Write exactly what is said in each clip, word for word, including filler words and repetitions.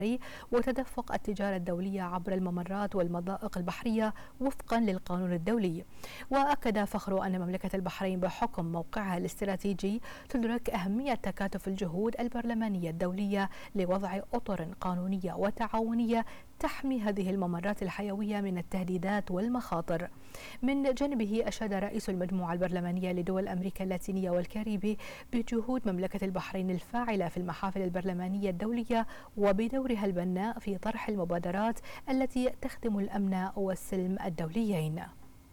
وتدفق التجارة الدولية عبر الممرات والمضائق البحرية وفقا للقانون الدولي. وأكد فخر أن مملكة البحرين بحكم موقعها الاستراتيجي تدرك أهمية تكاتف الجهود البرلمانية الدولية لوضع أطر قانونية وتعاونية تحمي هذه الممرات الحيوية من التهديدات والمخاطر. من جانبه أشاد رئيس المجموعة البرلمانية لدول أمريكا اللاتينية والكاريبي بجهود مملكة البحرين الفاعلة في المحافل البرلمانية الدولية وبدورها البناء في طرح المبادرات التي تخدم الأمن والسلم الدوليين.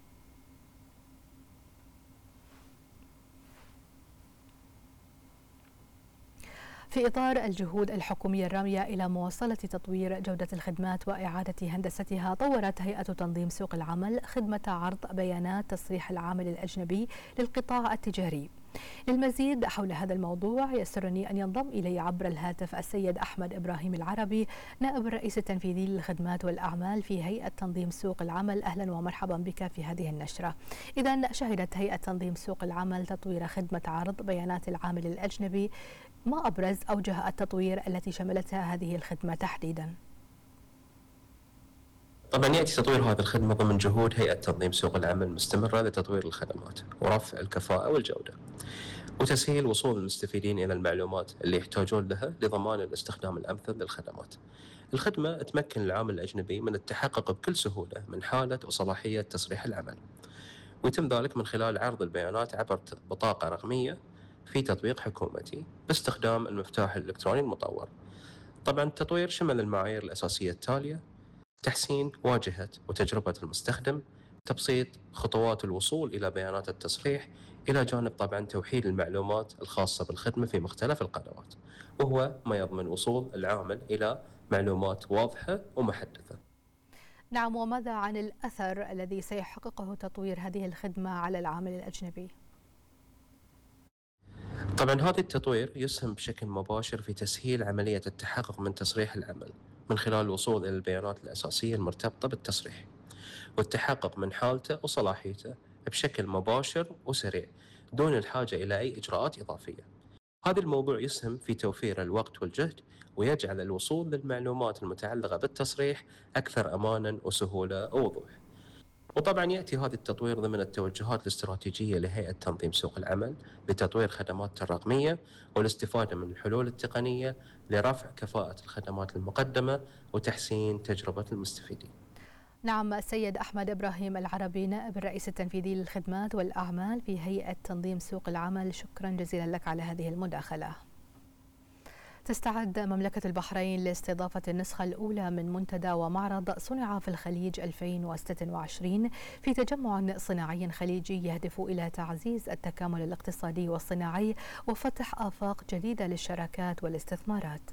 في إطار الجهود الحكومية الرامية إلى مواصلة تطوير جودة الخدمات وإعادة هندستها، طورت هيئة تنظيم سوق العمل خدمة عرض بيانات تصريح العامل الأجنبي للقطاع التجاري. للمزيد حول هذا الموضوع يسرني أن ينضم إلي عبر الهاتف السيد أحمد إبراهيم العربي، نائب الرئيس التنفيذي للخدمات والأعمال في هيئة تنظيم سوق العمل. أهلا ومرحبا بك في هذه النشرة. إذن شهدت هيئة تنظيم سوق العمل تطوير خدمة عرض بيانات العامل الأجنبي، ما أبرز أوجه التطوير التي شملتها هذه الخدمة تحديدا؟ طبعا يأتي تطوير هذه الخدمة ضمن جهود هيئة تنظيم سوق العمل مستمرة لتطوير الخدمات ورفع الكفاءة والجودة وتسهيل وصول المستفيدين إلى المعلومات اللي يحتاجون لها لضمان الاستخدام الأمثل للخدمات. الخدمة تمكن العامل الأجنبي من التحقق بكل سهولة من حالة وصلاحية تصريح العمل، ويتم ذلك من خلال عرض البيانات عبر بطاقة رقمية في تطبيق حكومتي باستخدام المفتاح الإلكتروني المطور. طبعا التطوير شمل المعايير الأساسية التالية: تحسين واجهة وتجربة المستخدم، تبسيط خطوات الوصول إلى بيانات التصريح، إلى جانب طبعا توحيد المعلومات الخاصة بالخدمة في مختلف القنوات، وهو ما يضمن وصول العامل إلى معلومات واضحة ومحدثة. نعم، وماذا عن الأثر الذي سيحققه تطوير هذه الخدمة على العامل الأجنبي؟ طبعا هذا التطوير يسهم بشكل مباشر في تسهيل عملية التحقق من تصريح العمل من خلال الوصول إلى البيانات الأساسية المرتبطة بالتصريح والتحقق من حالته وصلاحيته بشكل مباشر وسريع دون الحاجة إلى أي إجراءات إضافية. هذا الموضوع يسهم في توفير الوقت والجهد ويجعل الوصول للمعلومات المتعلقة بالتصريح أكثر أمانا وسهولة ووضوح. وطبعا يأتي هذا التطوير ضمن التوجهات الاستراتيجية لهيئة تنظيم سوق العمل لتطوير خدمات الرقمية والاستفادة من الحلول التقنية لرفع كفاءة الخدمات المقدمة وتحسين تجربة المستفيدين. نعم، السيد أحمد إبراهيم العربي، نائب الرئيس التنفيذي للخدمات والأعمال في هيئة تنظيم سوق العمل، شكرا جزيلا لك على هذه المداخلة. تستعد مملكة البحرين لاستضافة النسخة الأولى من منتدى ومعرض صنع في الخليج ألفين وستة وعشرين في تجمع صناعي خليجي يهدف إلى تعزيز التكامل الاقتصادي والصناعي وفتح آفاق جديدة للشراكات والاستثمارات.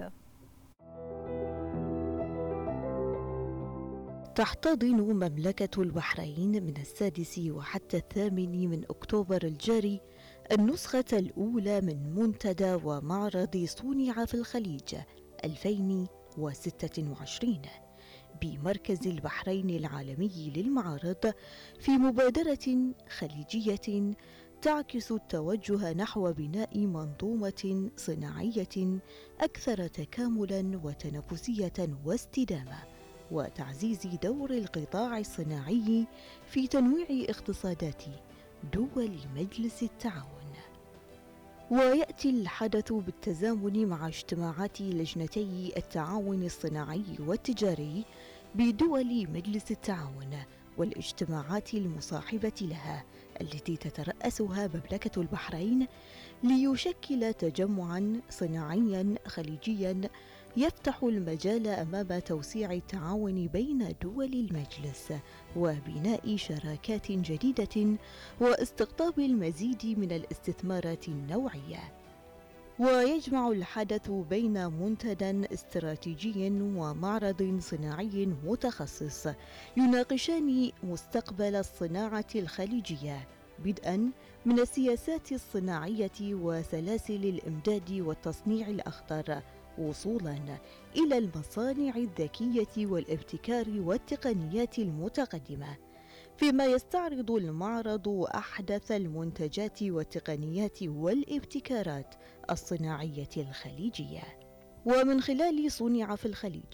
تحتضن مملكة البحرين من السادس وحتى الثامن من أكتوبر الجاري النسخة الأولى من منتدى ومعرض صنع في الخليج ألفين وستة وعشرين بمركز البحرين العالمي للمعارض، في مبادرة خليجية تعكس التوجه نحو بناء منظومة صناعية أكثر تكاملا وتنافسية واستدامة، وتعزيز دور القطاع الصناعي في تنويع اقتصادات دول مجلس التعاون. ويأتي الحدث بالتزامن مع اجتماعات لجنتي التعاون الصناعي والتجاري بدول مجلس التعاون والاجتماعات المصاحبة لها التي تترأسها مملكة البحرين، ليشكل تجمعا صناعيا خليجيا يفتح المجال أمام توسيع التعاون بين دول المجلس وبناء شراكات جديدة واستقطاب المزيد من الاستثمارات النوعية. ويجمع الحدث بين منتدى استراتيجي ومعرض صناعي متخصص يناقشان مستقبل الصناعة الخليجية، بدءا من السياسات الصناعية وسلاسل الإمداد والتصنيع الأخضر، وصولا إلى المصانع الذكية والابتكار والتقنيات المتقدمة، فيما يستعرض المعرض أحدث المنتجات والتقنيات والابتكارات الصناعية الخليجية. ومن خلال صنع في الخليج